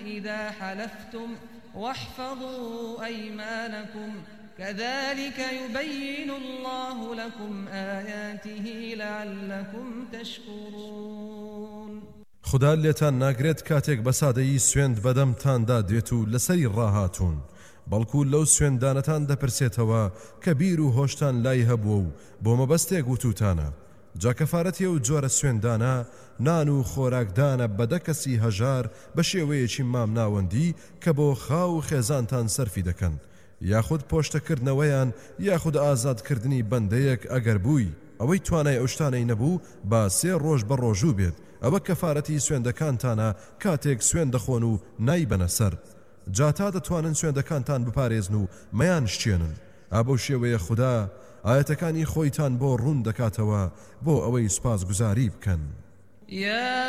إذا حلفتم واحفظوا أيمانكم كذلك يبين الله لكم آياته لعلكم تشكرون. خدا لێتان ناگرێت کاتێک بە سادەیی سوێند بەدەمتاندا دێت و لەسەری ڕاهاتون، بەڵکو لەو سوێندانەتان دەپرسێتەوە کە بیر و هۆشتان لای هەبووە و بۆ مەبەستێک وتوتانە. جا کەفارەتی ئەو جۆرە سوێندانە نان و خۆراکدانە بەدە کەسی هەژار بە شێوەیەکی مام ناوەندی کە بۆ خاو و خێزانتان سەرفی دەکەن، یاخود پۆشتەکردنەوەیان یاخود ئازادکردنی بەندەیەک ئەگەر بووی ئەوەی توانای ئەو شتانەی نەبوو با 3 ڕۆژ بە ڕۆژوو بێت. ئەوە کەفارەتی سوێندەکانتانە کاتێک سوێن دەخۆن و نایبەنە سەر. جا تا دەتوانن سوێندەکانتان بپارێزن و مەیان شتێنن. ئابەو شێوەیە خوددا ئاەتەکانی خۆیتان بۆ ڕوون دەکاتەوە بۆ ئەوەی سوپاسگوزاری بکەن. يا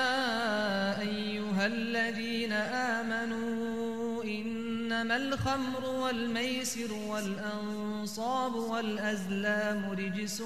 أيها الذين آمنوا إنما الخمر والميسر والأنصاب والأزلام رجس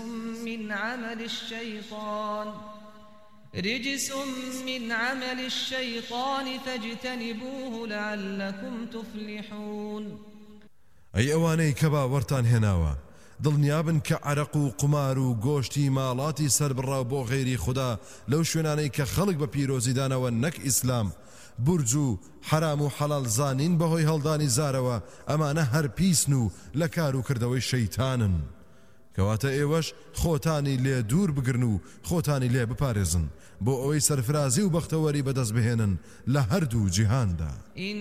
من عمل الشيطان فاجتنبوه لعلكم تفلحون. أي أواني كبا ورتان هناوا دڵنیابن کە عەرەق و قمار و گۆشتی ماڵاتی سەربڕا بۆ غێری خوددا لەو شوێنانەی کە خەڵک بە پیرۆزیدانەوە نەک ئیسلام برج و حرام و حەڵال زانین بەهۆی هەڵدانی زارەوە ئەمانە هەر پیسن و لە کار و کردەوەی شەیتانن. کەواتە ئێوەش خۆتانی لێ دوور بگرن و خۆتانی لێ بپارێزن بۆ ئەوەی سەرفرازی و بەختەوەری بەدەست بهێنن لە هەردوو جیهاندا.